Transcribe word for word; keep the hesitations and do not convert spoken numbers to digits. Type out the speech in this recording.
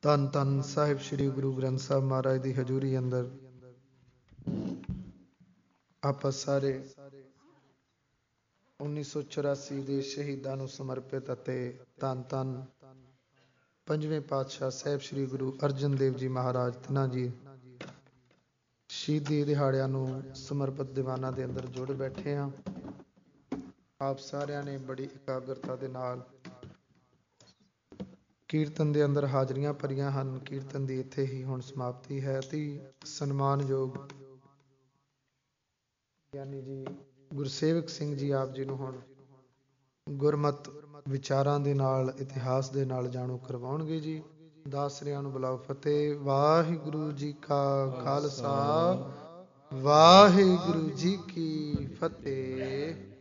ਧੰਨ ਧੰਨ ਸਾਹਿਬ ਸ੍ਰੀ ਗੁਰੂ ਗ੍ਰੰਥ ਸਾਹਿਬ ਮਹਾਰਾਜ ਦੀ ਹਜ਼ੂਰੀ ਅੰਦਰ ਆਪਾਂ ਸਾਰੇ ਉੱਨੀ ਸੌ ਚੁਰਾਸੀ ਦੇ ਸ਼ਹੀਦਾਂ ਨੂੰ ਸਮਰਪਿਤ ਅਤੇ ਧੰਨ ਧੰਨ ਪੰਜਵੇਂ ਪਾਤਸ਼ਾਹ ਸਾਹਿਬ ਸ੍ਰੀ ਗੁਰੂ ਅਰਜਨ ਦੇਵ ਜੀ ਮਹਾਰਾਜ ਤਿੰਨਾਂ ਜੀ ਸ਼ਹੀਦੀ ਦਿਹਾੜਿਆਂ ਨੂੰ ਸਮਰਪਿਤ ਦੀਵਾਨਾਂ ਦੇ ਅੰਦਰ ਜੁੜ ਬੈਠੇ ਹਾਂ। ਆਪ ਸਾਰਿਆਂ ਨੇ ਬੜੀ ਇਕਾਗਰਤਾ ਦੇ ਨਾਲ ਕੀਰਤਨ ਦੇ ਅੰਦਰ ਹਾਜ਼ਰੀਆਂ ਭਰੀਆਂ ਹਨ। ਕੀਰਤਨ ਦੀ ਇੱਥੇ ਹੀ ਹੁਣ ਸਮਾਪਤੀ ਹੈ। ਅਤੀ ਸਨਮਾਨਯੋਗ ਗਿਆਨੀ ਜੀ ਗੁਰਸੇਵਕ ਸਿੰਘ ਜੀ ਆਪ ਜੀ ਨੂੰ ਹੁਣ ਗੁਰਮਤ ਵਿਚਾਰਾਂ ਦੇ ਨਾਲ ਇਤਿਹਾਸ ਦੇ ਨਾਲ ਜਾਣੂ ਕਰਵਾਉਣਗੇ ਜੀ। ਦਾਸਰਿਆਂ ਨੂੰ ਬੁਲਾਓ। ਫਤਿਹ। ਵਾਹਿਗੁਰੂ ਜੀ ਕਾ ਖਾਲਸਾ, ਵਾਹਿਗੁਰੂ ਜੀ ਕੀ ਫਤਿਹ।